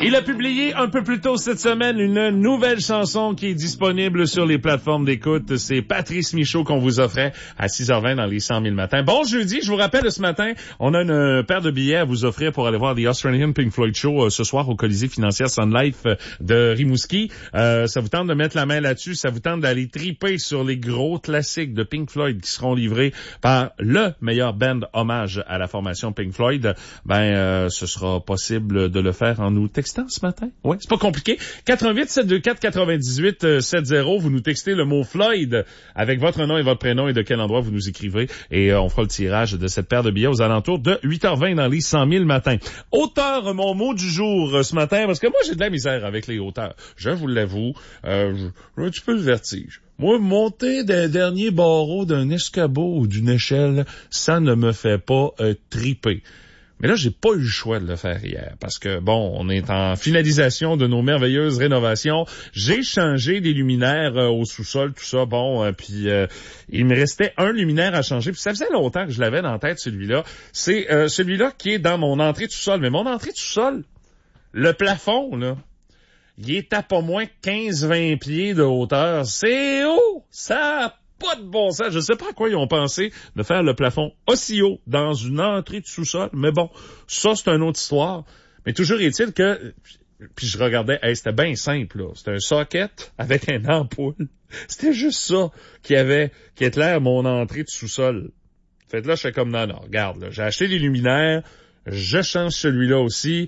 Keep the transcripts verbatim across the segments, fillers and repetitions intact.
Il a publié un peu plus tôt cette semaine une nouvelle chanson qui est disponible sur les plateformes d'écoute. C'est Patrice Michaud qu'on vous offrait à six heures vingt dans les cent mille matins. Bon jeudi, je vous rappelle ce matin, on a une paire de billets à vous offrir pour aller voir The Australian Pink Floyd Show euh, ce soir au Colisée financière Sun Life de Rimouski. Euh, ça vous tente de mettre la main là-dessus, ça vous tente d'aller triper sur les gros classiques de Pink Floyd qui seront livrés par le meilleur band hommage à la formation Pink Floyd. Ben, euh, ce sera possible de le faire en nous textant ce matin. Ouais, c'est pas compliqué. quatre un huit sept deux quatre neuf huit sept zéro. Vous nous textez le mot Floyd avec votre nom et votre prénom et de quel endroit vous nous écrivez. Et euh, on fera le tirage de cette paire de billets aux alentours de huit heures vingt dans les cent mille matins. Auteur, mon mot du jour euh, ce matin, parce que moi j'ai de la misère avec les hauteurs. Je vous l'avoue, euh, j'ai un petit peu le vertige. Moi, monter des derniers barreaux d'un escabeau ou d'une échelle, ça ne me fait pas euh, triper. Mais là, j'ai pas eu le choix de le faire hier parce que, bon, on est en finalisation de nos merveilleuses rénovations. J'ai changé des luminaires euh, au sous-sol, tout ça, bon, euh, puis euh, il me restait un luminaire à changer. Puis ça faisait longtemps que je l'avais dans la tête, celui-là. C'est euh, celui-là qui est dans mon entrée de sous-sol. Mais mon entrée de sous-sol, le plafond, là, il est à pas moins quinze vingt pieds de hauteur. C'est haut! Ça a pas de bon sens. Je sais pas à quoi ils ont pensé de faire le plafond aussi haut dans une entrée de sous-sol. Mais bon, ça, c'est une autre histoire. Mais toujours est-il que... Puis je regardais, hey, c'était bien simple, là. C'était un socket avec un ampoule. C'était juste ça qui avait, qui éclaire mon entrée de sous-sol. Fait que là, je fais comme, non, non, regarde, là, j'ai acheté des luminaires, je change celui-là aussi.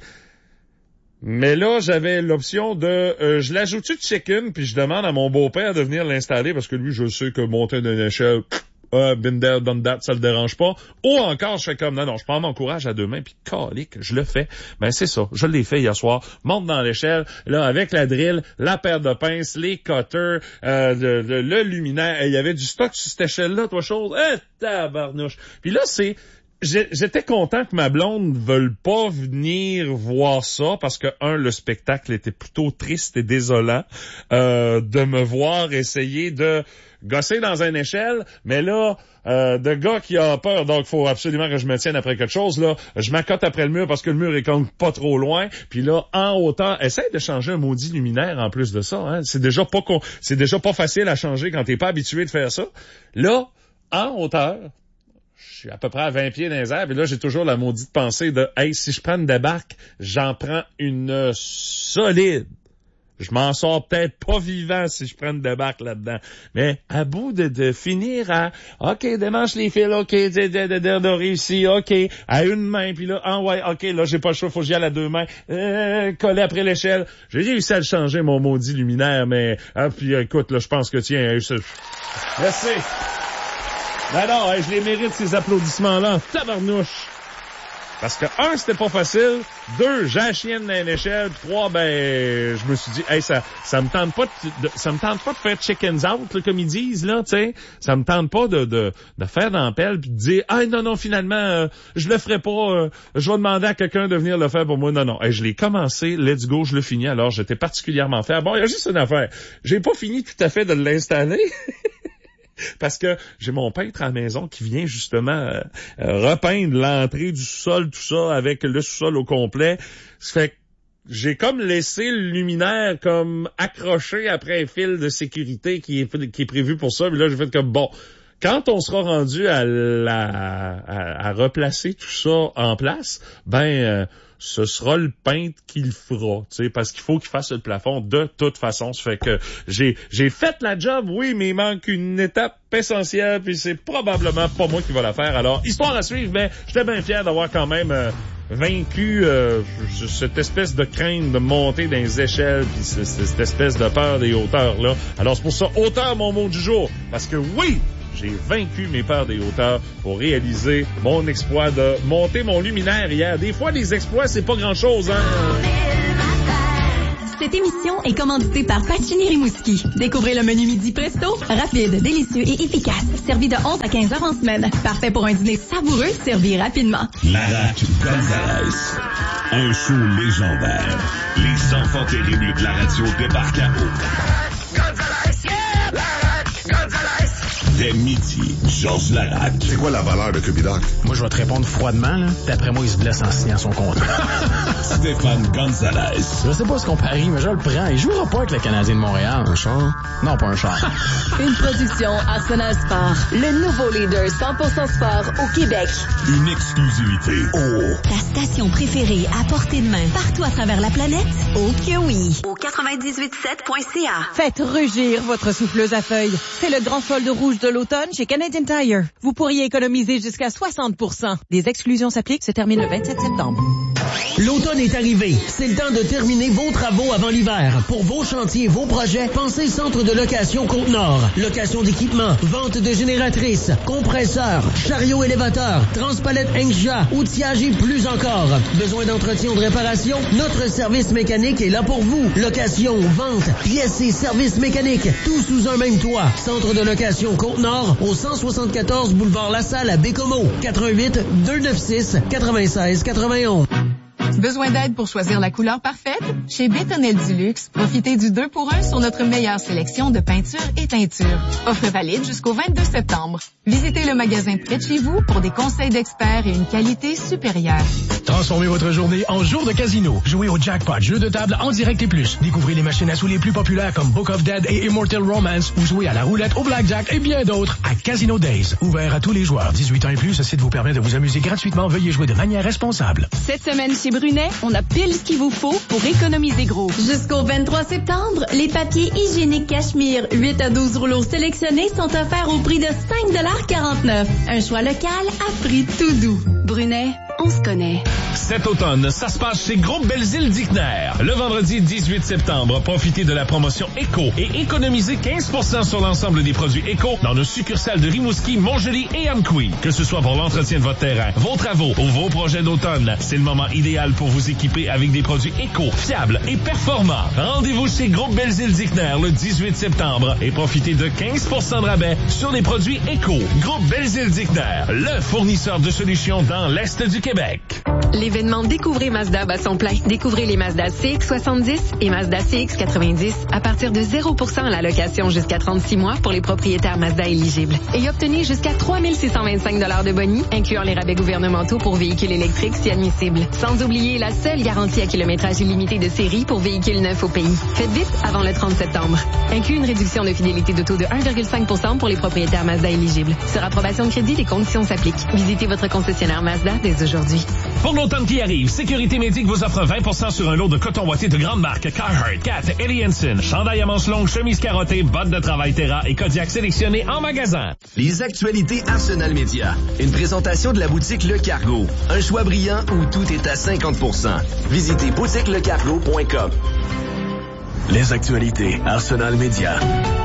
Mais là, j'avais l'option de... Euh, je l'ajoute de chicken, puis je demande à mon beau-père de venir l'installer, parce que lui, je sais que monter d'une échelle, euh, been there, done that, ça le dérange pas. Ou encore, je fais comme, non, non, je prends mon courage à deux mains, puis calique, je le fais. Ben, c'est ça, je l'ai fait hier soir. Monte dans l'échelle, là, avec la drill, la paire de pinces, les cutters, euh, le, le, le luminaire. Il y avait du stock sur cette échelle-là, toi, chose. Eh, tabarnouche. Puis là, c'est... J'étais content que ma blonde ne veuille pas venir voir ça parce que, un, le spectacle était plutôt triste et désolant euh, de me voir essayer de gosser dans une échelle, mais là, euh, de gars qui a peur, donc faut absolument que je me tienne après quelque chose, là, je m'accote après le mur parce que le mur est comme pas trop loin, puis là, en hauteur, essaye de changer un maudit luminaire en plus de ça, hein. C'est déjà pas con... c'est déjà pas facile à changer quand t'es pas habitué de faire ça. Là, en hauteur, je suis à peu près à vingt pieds dans les airs, et là, j'ai toujours la maudite pensée de « Hey, si je prends une débarque, j'en prends une solide. Je m'en sors peut-être pas vivant si je prends une débarque là-dedans. » Mais à bout de, de finir à « OK, démanche les fils, OK, de, de, de, de, de réussir, OK, à une main, puis là, ah ouais, OK, là, j'ai pas le choix, faut que j'y aille à deux mains, euh, coller après l'échelle. » J'ai réussi à le changer, mon maudit luminaire, mais, ah, puis écoute, là, je pense que tiens, ça... Merci. Ben non, hey, je les mérite, ces applaudissements-là, tabarnouche. Parce que, un, c'était pas facile. Deux, j'ai la chienne dans une échelle. Puis trois, ben, je me suis dit, hey, ça, ça me tente pas de, de ça me tente pas de faire chickens out, là, comme ils disent, là, tu sais. Ça me tente pas de, de, de faire d'ampelle puis de dire, ah, non, non, finalement, euh, je le ferai pas, euh, je vais demander à quelqu'un de venir le faire pour moi. Non, non. Hey, je l'ai commencé, let's go, je le finis. Alors, j'étais particulièrement fier. Bon, il y a juste une affaire. J'ai pas fini tout à fait de l'installer. Parce que j'ai mon peintre à la maison qui vient justement euh, euh, repeindre l'entrée du sous-sol, tout ça, avec le sous-sol au complet. Ça fait que j'ai comme laissé le luminaire comme accroché après un fil de sécurité qui est, qui est prévu pour ça. Puis là, j'ai fait comme, bon, quand on sera rendu à, la, à, à replacer tout ça en place, ben... Euh, ce sera le peintre qui le fera, tu sais, parce qu'il faut qu'il fasse le plafond de toute façon. Ça fait que j'ai j'ai fait la job, oui, mais il manque une étape essentielle, puis c'est probablement pas moi qui va la faire. Alors, histoire à suivre, mais j'étais bien fier d'avoir quand même euh, vaincu euh, cette espèce de crainte de monter dans les échelles, puis cette espèce de peur des hauteurs-là. Alors, c'est pour ça, hauteur, mon mot du jour, parce que oui, j'ai vaincu mes peurs des hauteurs pour réaliser mon exploit de monter mon luminaire hier. Des fois, les exploits, c'est pas grand-chose, hein? Cette émission est commanditée par Pacini Rimouski. Découvrez le menu midi presto, rapide, délicieux et efficace. Servi de onze à quinze heures en semaine. Parfait pour un dîner savoureux, servi rapidement. Larac Gonzalez. Un show légendaire. Les enfants terribles de la radio débarquent à eau. Gonzalez, yeah! Larac Gonzalez. Dès midi, Georges Larac. C'est quoi la valeur de Cupidoc? Moi, je vais te répondre froidement, là. D'après moi, il se blesse en signant son contrat. Stéphane Gonzalez. Je sais pas ce qu'on parie, mais je le prends. Il jouera pas avec le Canadien de Montréal. Un char? Non, pas un char. Une production Arsenal Sport. Le nouveau leader cent pour cent sport au Québec. Une exclusivité. Oh. Ta station préférée à portée de main partout à travers la planète? Oh que oui! Au quatre-vingt-dix-huit sept point c a. Faites rugir votre souffleuse à feuilles. C'est le grand solde rouge de l'automne chez Canadian Tire. Vous pourriez économiser jusqu'à soixante pour cent. Les exclusions s'appliquent, se termine le vingt-sept septembre. L'automne est arrivé. C'est le temps de terminer vos travaux avant l'hiver. Pour vos chantiers, vos projets, pensez Centre de location Côte-Nord. Location d'équipements, vente de génératrices, compresseurs, chariots élévateurs, transpalettes Engsha, outillage et plus encore. Besoin d'entretien ou de réparation? Notre service mécanique est là pour vous. Location, vente, pièces et services mécaniques, tout sous un même toit. Centre de location Côte-Nord au cent soixante-quatorze boulevard La Salle à Bécomo. quatre un huit, deux neuf six, neuf six neuf un. Besoin d'aide pour choisir la couleur parfaite? Chez Bétonnel du Luxe, profitez du deux pour un sur notre meilleure sélection de peintures et teintures. Offre valide jusqu'au vingt-deux septembre. Visitez le magasin près de chez vous pour des conseils d'experts et une qualité supérieure. Transformez votre journée en jour de casino. Jouez au jackpot, jeu de table en direct et plus. Découvrez les machines à sous les plus populaires comme Book of Dead et Immortal Romance ou jouez à la roulette, au blackjack et bien d'autres à Casino Days. Ouvert à tous les joueurs. dix-huit ans et plus, ce site vous permet de vous amuser gratuitement. Veuillez jouer de manière responsable. Cette semaine chez Brunet, on a pile ce qu'il vous faut pour économiser gros. Jusqu'au vingt-trois septembre, les papiers hygiéniques Cachemire huit à douze rouleaux sélectionnés sont offerts au prix de cinq quarante-neuf. Un choix local à prix tout doux. Brunet, on se connaît. Cet automne, ça se passe chez Groupe Belzile Dickner. Le vendredi dix-huit septembre, profitez de la promotion Éco et économisez quinze pour cent sur l'ensemble des produits Éco dans nos succursales de Rimouski, Montjoly et Amqui. Que ce soit pour l'entretien de votre terrain, vos travaux ou vos projets d'automne, c'est le moment idéal pour vous équiper avec des produits Éco, fiables et performants. Rendez-vous chez Groupe Belzile Dickner le dix-huit septembre et profitez de quinze pour cent de rabais sur les produits Éco. Groupe Belzile Dickner, le fournisseur de solutions dans l'Est du Québec. L'événement Découvrez Mazda bat son plein. Découvrez les Mazda C X soixante-dix et Mazda C X quatre-vingt-dix à partir de zéro pour cent à la location jusqu'à trente-six mois pour les propriétaires Mazda éligibles. Et obtenez jusqu'à trois mille six cent vingt-cinq dollars de boni, incluant les rabais gouvernementaux pour véhicules électriques si admissibles. Sans oublier la seule garantie à kilométrage illimité de série pour véhicules neufs au pays. Faites vite avant le trente septembre. Inclut une réduction de fidélité de taux de un virgule cinq pour cent pour les propriétaires Mazda éligibles. Sur approbation de crédit, les conditions s'appliquent. Visitez votre concessionnaire Mazda dès aujourd'hui. Pour l'automne qui arrive, Sécurité Médic vous offre vingt pour cent sur un lot de coton ouaté de grande marque Carhartt, Cat, Eddie Hansen, chandail à manches longues, chemise carottée, bottes de travail Terra et Kodiak sélectionnés en magasin. Les actualités Arsenal Média. Une présentation de la boutique Le Cargo. Un choix brillant où tout est à cinquante pour cent. Visitez boutique le cargo point com. Les actualités Arsenal Média.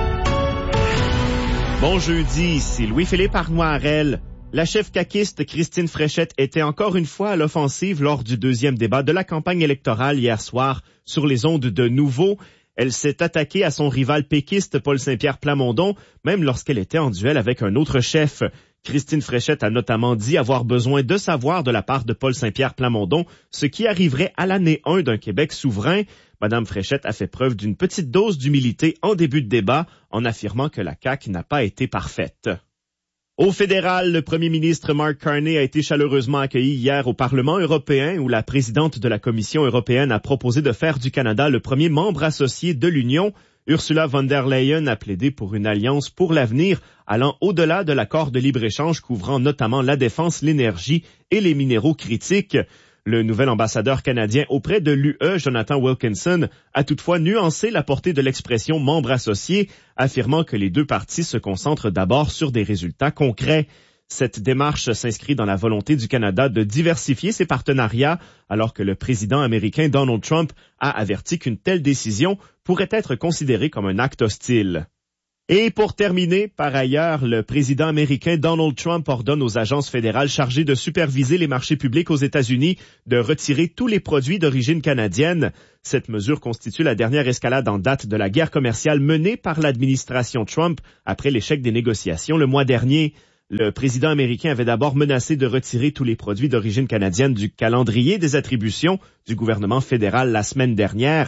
Bon jeudi, ici Louis-Philippe Arnoirel. La chef caquiste Christine Fréchette était encore une fois à l'offensive lors du deuxième débat de la campagne électorale hier soir sur les ondes de Nouveau. Elle s'est attaquée à son rival péquiste Paul Saint-Pierre Plamondon, même lorsqu'elle était en duel avec un autre chef. Christine Fréchette a notamment dit avoir besoin de savoir de la part de Paul Saint-Pierre Plamondon ce qui arriverait à l'année un d'un Québec souverain. Madame Fréchette a fait preuve d'une petite dose d'humilité en début de débat en affirmant que la C A Q n'a pas été parfaite. Au fédéral, le premier ministre Mark Carney a été chaleureusement accueilli hier au Parlement européen où la présidente de la Commission européenne a proposé de faire du Canada le premier membre associé de l'Union. Ursula von der Leyen a plaidé pour une alliance pour l'avenir allant au-delà de l'accord de libre-échange couvrant notamment la défense, l'énergie et les minéraux critiques. Le nouvel ambassadeur canadien auprès de l'U E, Jonathan Wilkinson, a toutefois nuancé la portée de l'expression membre associé, affirmant que les deux parties se concentrent d'abord sur des résultats concrets. Cette démarche s'inscrit dans la volonté du Canada de diversifier ses partenariats, alors que le président américain Donald Trump a averti qu'une telle décision pourrait être considérée comme un acte hostile. Et pour terminer, par ailleurs, le président américain Donald Trump ordonne aux agences fédérales chargées de superviser les marchés publics aux États-Unis de retirer tous les produits d'origine canadienne. Cette mesure constitue la dernière escalade en date de la guerre commerciale menée par l'administration Trump après l'échec des négociations le mois dernier. Le président américain avait d'abord menacé de retirer tous les produits d'origine canadienne du calendrier des attributions du gouvernement fédéral la semaine dernière.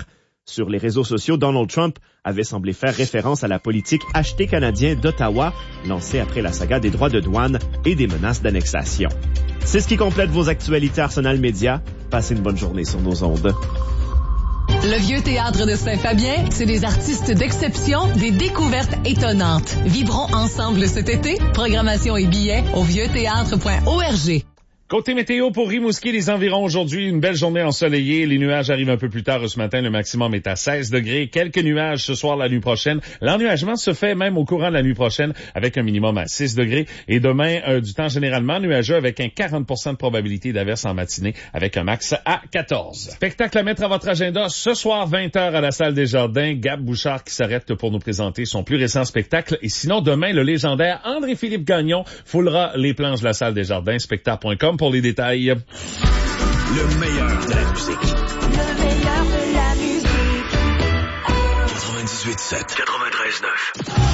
Sur les réseaux sociaux, Donald Trump avait semblé faire référence à la politique acheté canadien d'Ottawa, lancée après la saga des droits de douane et des menaces d'annexation. C'est ce qui complète vos actualités Arsenal Média. Passez une bonne journée sur nos ondes. Le Vieux Théâtre de Saint-Fabien, c'est des artistes d'exception, des découvertes étonnantes. Vivrons ensemble cet été. Programmation et billets au vieux théâtre point org. Côté météo pour Rimouski, les environs aujourd'hui, une belle journée ensoleillée. Les nuages arrivent un peu plus tard ce matin. Le maximum est à seize degrés. Quelques nuages ce soir, la nuit prochaine. L'ennuagement se fait même au courant de la nuit prochaine avec un minimum à six degrés. Et demain, euh, du temps généralement nuageux avec un quarante pour cent de probabilité d'averse en matinée avec un max à quatorze. Spectacle à mettre à votre agenda. Ce soir, vingt heures à la salle des Jardins. Gab Bouchard qui s'arrête pour nous présenter son plus récent spectacle. Et sinon, demain, le légendaire André-Philippe Gagnon foulera les planches de la salle des Jardins. Spectacle point com pour les détails. Le meilleur de la musique. Le meilleur de la musique. quatre-vingt-dix-huit sept. quatre-vingt-treize neuf.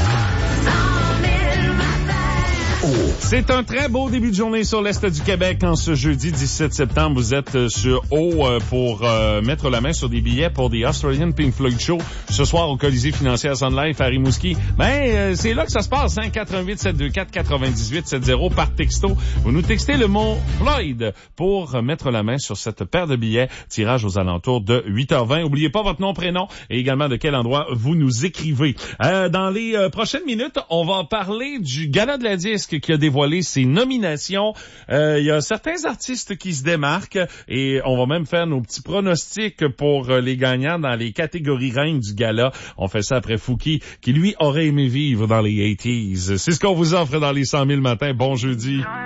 C'est un très beau début de journée sur l'Est du Québec en ce jeudi dix-sept septembre. Vous êtes sur O pour euh, mettre la main sur des billets pour des Australian Pink Floyd Show ce soir au Colisée financière Sun Life à Rimouski. Ben, euh, c'est là que ça se passe, hein, quatre un huit sept deux quatre quatre-vingt-dix-huit soixante par texto. Vous nous textez le mot Floyd pour mettre la main sur cette paire de billets. Tirage aux alentours de huit heures vingt. Oubliez pas votre nom, prénom et également de quel endroit vous nous écrivez. Euh, dans les euh, prochaines minutes, on va parler du Gala de la disque qui a dévoilé ses nominations. Il euh, y a certains artistes qui se démarquent et on va même faire nos petits pronostics pour euh, les gagnants dans les catégories reines du gala. On fait ça après Fouki qui, lui, aurait aimé vivre dans les eighties. C'est ce qu'on vous offre dans les cent mille matins. Bon jeudi.